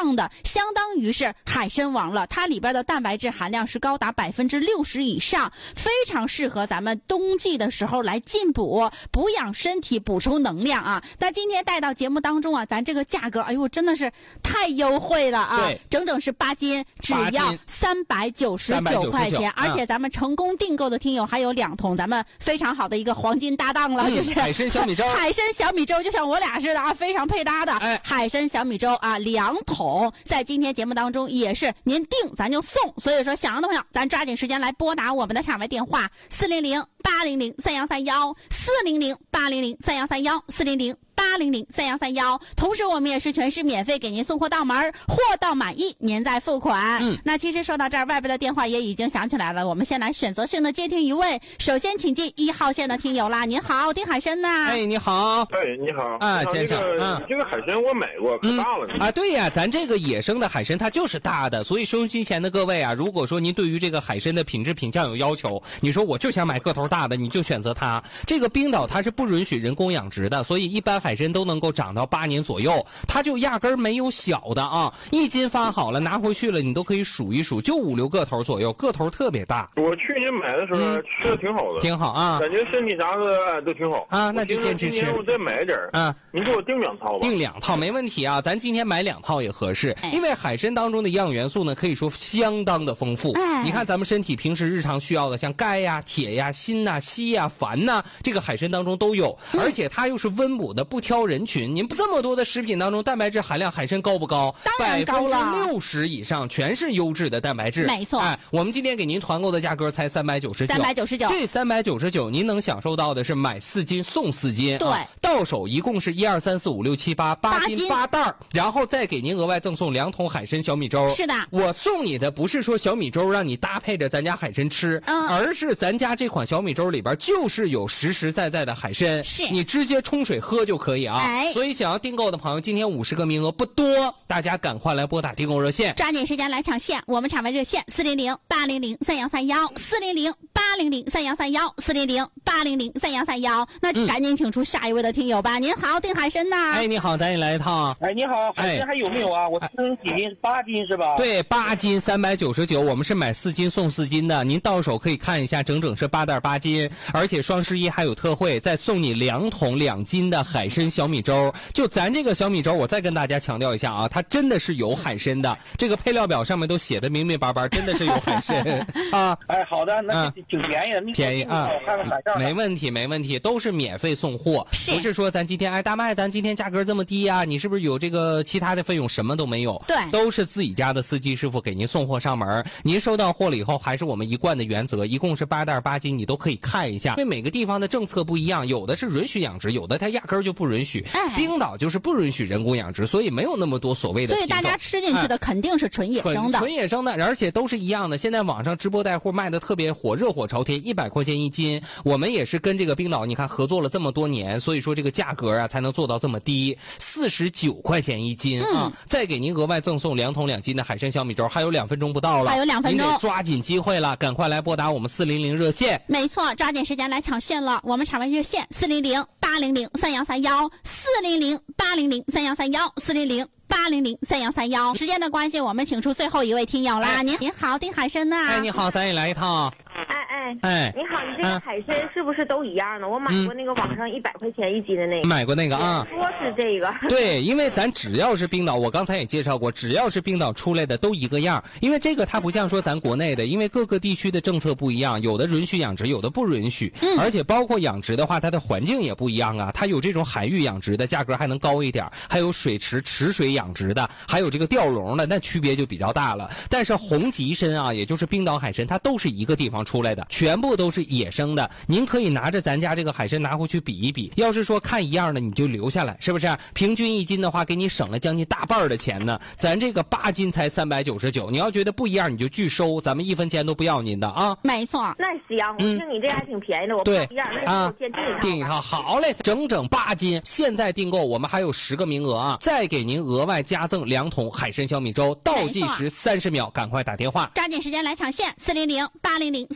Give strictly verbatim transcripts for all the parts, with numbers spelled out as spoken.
样的，相当于是海参王了。它里边的蛋白质含量是高达百分之六十以上，非常适合咱们冬季的时候来进补，补养身体，补充能量啊。那今天带到节目当中啊，咱这个价格，哎呦，真的是太优惠了啊！整整是八斤，只要三百九十九块钱，而且咱们成功订购的听友还有两桶，咱们非常好的一个黄金搭档了，嗯、就是海参小米粥。 海参小米粥就像我俩似的啊，非常配搭的。哎、海参小米粥啊，两桶，在今天节目当中也是您订咱就送，所以说想要的朋友，咱抓紧时间来拨打我们的场外电话四零零八零零三幺三幺四零零八零零三幺三幺四零零八零零三幺三幺，同时我们也是全市免费给您送货到门，货到满意您再付款。嗯，那其实说到这儿，外边的电话也已经响起来了，我们先来选择性的接听一位，首先请进一号线的听友啦。您好，丁海参呐。 哎，你好。 哎，你好。 啊，先生， 嗯，这个海参我买过，可大了。 嗯、啊，对呀，咱这个野生的海参它就是大的，所以收音机前的各位啊，如果说您对于这个海参的品质品相有要求，你说我就想买个头大的，你就选择它。这个冰岛它是不允许人工养殖的，所以一般海参都能够长到八年左右，它就压根儿没有小的啊，一斤发好了拿回去了，你都可以数一数，就五六个头左右，个头特别大。 我去年买的时候、嗯、吃的挺好的， 挺好啊， 感觉身体啥的都挺好啊，那就坚持吃。 我再买点啊，你给我订两套吧。 订两套没问题啊，咱今天买两套也合适，因为海参当中的营养元素呢，可以说相当的丰富。哎、你看咱们身体平时日常需要的，像钙呀、铁呀、锌呐、硒呀、钒呐，这个海参当中都有，嗯、而且它又是温补的，不挑人群。您这么多的食品当中，蛋白质含量海参高不高？ 当然高了， 百分之六十以上全是优质的蛋白质。 没错。 哎，我们今天给您团购的价格才三百九十九， 三百九十九。 这三百九十九，您能享受到的是买四斤送四斤。 对、啊， 到手一共是一二三四五六七八八斤八袋，然后再给您额外赠送两桶海参小米粥。 是的， 我送你的不是说小米粥让你搭配着咱家海参吃，嗯，而是咱家这款小米粥里边就是有实实在在的海参， 是你直接冲水喝就可以啊。 哎， 所以想要订购的朋友，今天五十个名额不多，大家赶快来拨打订购热线， 抓紧时间来抢线。我们场外热线四零零八零零三幺三幺四零零八零零三幺三幺四零零八零零三幺三幺。那赶紧请出下一位的听友吧。嗯、您好，丁海参呐。 哎，你好，咱也来一趟。 哎，你好，海参还有没有啊？我称几斤？八斤是吧？ 对，八斤三百九十九，我们是买四斤送四斤的。您到手可以看一下，整整是八袋八斤，而且双十一还有特惠，再送你两桶两斤的海参小米粥。就咱这个小米粥，我再跟大家强调一下啊，它真的是有海参的，这个配料表上面都写的明明白白，真的是有海参啊。 哎，好的，那挺便宜的， 便宜啊， 看看海参， 没问题，没问题，都是免费送货， 是不是说咱今天哎大麦，咱今天价格这么低啊？你是不是有这个其他的费用？什么都没有， 对， 都是自己家的司机师傅给您送货上门。您收到货了以后，还是我们一贯的原则，一共是八袋八斤，你都可以看一下，因为每个地方的政策不一样，有的是允许养殖，有的它压根儿就不允许。哎，冰岛就是不允许人工养殖，所以没有那么多所谓的。 所以大家吃进去的肯定是纯野生的， 纯野生的，而且都是一样的。现在网上直播带货卖的特别火，热火朝天，一百块钱一斤。我们也是跟这个冰岛，你看合作了这么多年，所以说这个价格啊才能做到这么低，四十九块钱一斤、嗯、啊！再给您额外赠送两桶两斤的海参小米粥，还有两分钟不到了， 还有两分钟， 您得抓紧机会了，赶快来拨打我们四零零热线。 没错，抓紧时间来抢线了。我们场外热线四零零八零零三幺三幺四零零八零零三幺三幺四零零八零零三幺三幺。时间的关系，我们请出最后一位听友啦。哎、您您好，丁海参呐。 哎，你好，咱也来一趟。 哎哎哎， 你好，你这个海参是不是都一样的？我买过那个网上一百块钱一斤的那个， 买过那个啊， 说是这个。 对，因为咱只要是冰岛，我刚才也介绍过，只要是冰岛出来的都一个样。因为这个它不像说咱国内的，因为各个地区的政策不一样，有的允许养殖，有的不允许。嗯，而且包括养殖的话，它的环境也不一样啊。它有这种海域养殖的，价格还能高一点，还有水池池水养殖的，还有这个吊笼的，那区别就比较大了。但是红极参啊，也就是冰岛海参，它都是一个地方出来的。全部都是野生的，您可以拿着咱家这个海参拿回去比一比，要是说看一样的你就留下来，是不是？平均一斤的话给你省了将近大半的钱呢，咱这个八斤才三百九十九，你要觉得不一样你就拒收，咱们一分钱都不要您的啊。 没错， 那行，我听你这还挺便宜的，我不一样，那我先订一套。 订一套，好嘞，整整八斤，现在订购我们还有十个名额啊，再给您额外加赠两桶海参小米粥，倒计时三十秒，赶快打电话， 抓紧时间来抢线，四零零八零零三幺三幺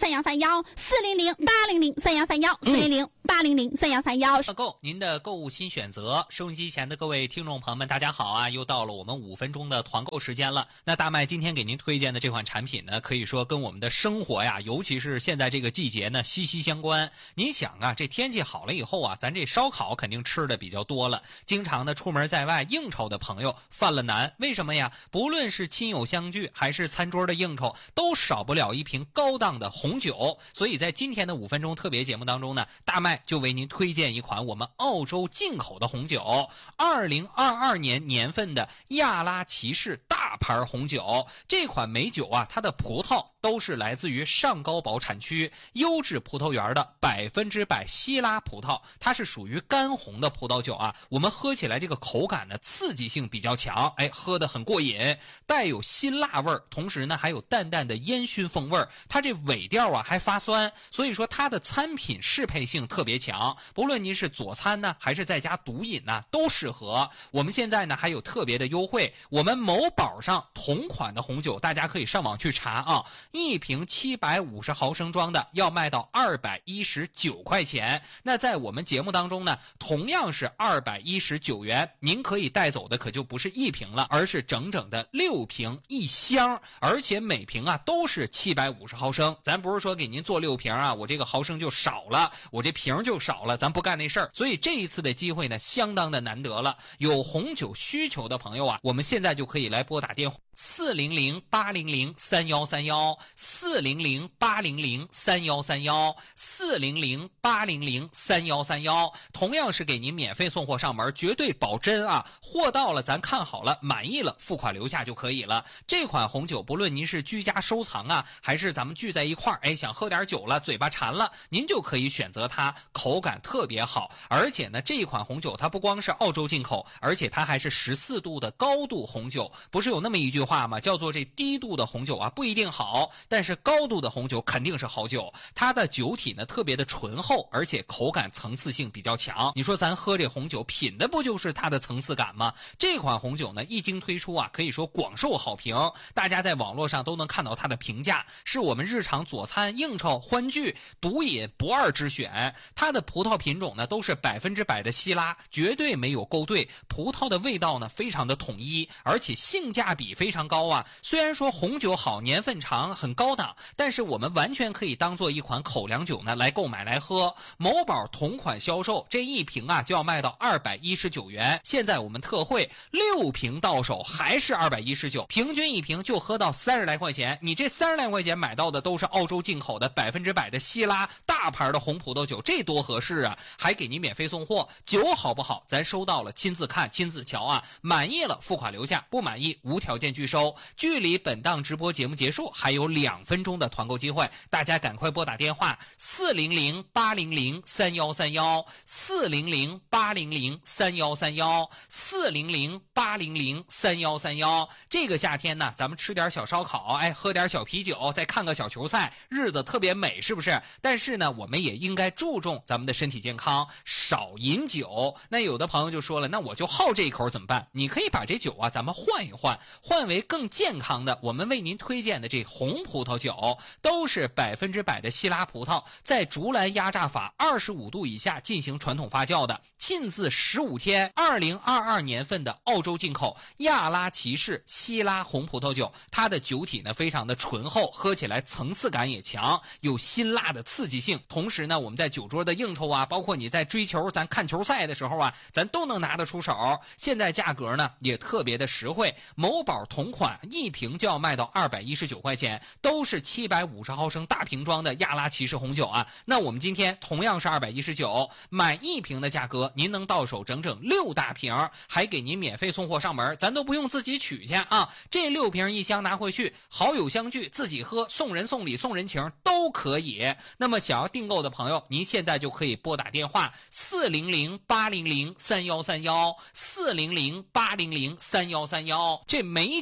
幺，四零零八零零三幺三幺，四零零八零零三幺三幺。 购您的购物新选择，收音机前的各位听众朋友们，大家好啊！又到了我们五分钟的团购时间了。那大麦今天给您推荐的这款产品呢，可以说跟我们的生活呀，尤其是现在这个季节呢，息息相关。您想啊，这天气好了以后啊，咱这烧烤肯定吃的比较多了，经常的出门在外应酬的朋友犯了难。为什么呀？不论是亲友相聚，还是餐桌的应酬，都少不了一瓶高档的红酒。所以在今天的五分钟特别节目当中呢，大麦就为您推荐一款我们澳洲进口的红酒，二零二二年年份的亚拉骑士大牌红酒。这款美酒啊，它的葡萄都是来自于上高堡产区优质葡萄园的百分之百希拉葡萄，它是属于干红的葡萄酒啊。我们喝起来这个口感呢，刺激性比较强，哎，喝得很过瘾，带有辛辣味儿，同时呢还有淡淡的烟熏风味儿。它这尾调啊还发酸，所以说它的餐品适配性特别强，不论您是佐餐呢，还是在家独饮呢，都适合。我们现在呢还有特别的优惠，我们某宝上同款的红酒，大家可以上网去查啊。一瓶七百五十毫升装的要卖到二百一十九块钱，那在我们节目当中呢，同样是二百一十九元，您可以带走的可就不是一瓶了，而是整整的六瓶一箱，而且每瓶啊都是七百五十毫升。咱不是说给您做六瓶啊，我这个毫升就少了，我这瓶就少了，咱不干那事儿。所以这一次的机会呢，相当的难得了。有红酒需求的朋友啊，我们现在就可以来拨打电话四零零八零零三幺三幺，四零零八零零三幺三幺，四零零八零零三幺三幺，同样是给您免费送货上门，绝对保真啊！货到了，咱看好了，满意了，付款留下就可以了。这款红酒，不论您是居家收藏啊，还是咱们聚在一块儿，哎，想喝点酒了，嘴巴馋了，您就可以选择它，口感特别好。而且呢，这一款红酒它不光是澳洲进口，而且它还是十四度的高度红酒。不是有那么一句话吗？叫做这低度的红酒啊不一定好，但是高度的红酒肯定是好酒。它的酒体呢特别的醇厚，而且口感层次性比较强。你说咱喝这红酒品的不就是它的层次感吗？这款红酒呢一经推出啊，可以说广受好评，大家在网络上都能看到它的评价，是我们日常佐餐、应酬、欢聚、独饮不二之选。它的葡萄品种呢都是百分之百的希拉，绝对没有勾兑，葡萄的味道呢非常的统一，而且性价比非常高啊。虽然说红酒好，年份长，很高档，但是我们完全可以当做一款口粮酒呢来购买来喝。某宝同款销售，这一瓶啊就要卖到二百一十九元，现在我们特惠六瓶到手还是二百一十九，平均一瓶就喝到三十来块钱。你这三十来块钱买到的都是澳洲进口的百分之百的希拉大牌的红葡萄酒，这多合适啊！还给您免费送货，酒好不好咱收到了亲自看亲自瞧啊，满意了付款留下，不满意无条件拒收。距离本档直播节目结束还有两分钟的团购机会，大家赶快拨打电话四零零八零零三幺三幺，四零零八零零三幺三幺，四零零八零零三幺三幺。这个夏天呢，咱们吃点小烧烤，哎，喝点小啤酒，再看个小球赛，日子特别美，是不是？但是呢，我们也应该注重咱们的身体健康，少饮酒。那有的朋友就说了，那我就好这一口怎么办？你可以把这酒啊，咱们换一换，换为更健康的。我们为您推荐的这红葡萄酒，都是百分之百的希拉葡萄，在竹篮压榨法二十五度以下进行传统发酵的，浸渍十五天。二零二二年份的澳洲进口亚拉骑士希拉红葡萄酒，它的酒体呢非常的醇厚，喝起来层次感也强，有辛辣的刺激性。同时呢，我们在酒桌的应酬啊，包括你在追求咱看球赛的时候啊，咱都能拿得出手。现在价格呢也特别的实惠，某宝同款一瓶就要卖到二百一十九块钱，都是七百五十毫升大瓶装的亚拉骑士红酒啊。那我们今天同样是二百一十九，买一瓶的价格，您能到手整整六大瓶，还给您免费送货上门，咱都不用自己取去啊。这六瓶一箱拿回去，好友相聚，自己喝，送人送礼送人情都可以。那么想要订购的朋友，您现在就可以拨打电话四零零八零零三幺三幺，四零零八零零三幺三幺。这美酒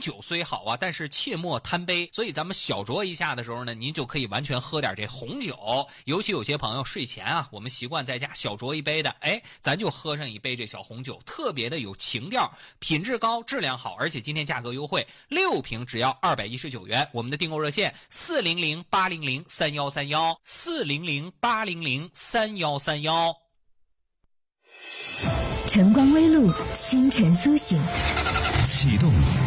酒虽好啊，但是切莫贪杯，所以咱们小酌一下的时候呢，您就可以完全喝点这红酒。尤其有些朋友睡前啊，我们习惯在家小酌一杯的，哎，咱就喝上一杯这小红酒，特别的有情调，品质高，质量好，而且今天价格优惠，六瓶只要二百一十九元。我们的订购热线四零零八零零三幺三幺四零零八零零三幺三幺。 晨光微露，清晨苏醒， 启动